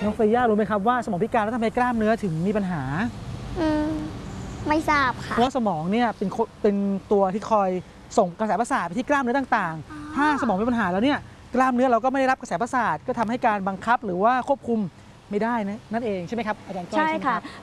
น้องเฟย่ารู้ไหมครับว่าสมองพิการแล้วทำไมกล้ามเนื้อถึงมีปัญหาอืมไม่ทราบค่ะเพราะสมองเนี่ยเป็นตัวที่คอยส่งกระแสประสาทไปที่กล้ามเนื้อต่างๆถ้าสมองมีปัญหาแล้วเนี่ยกล้ามเนื้อเราก็ไม่ได้รับกระแสประสาทก็ทำให้การบังคับหรือว่าควบคุมไม่ได้นั่นเองใช่ไหมครับอาจารย์ก้อยใช่ค่ะ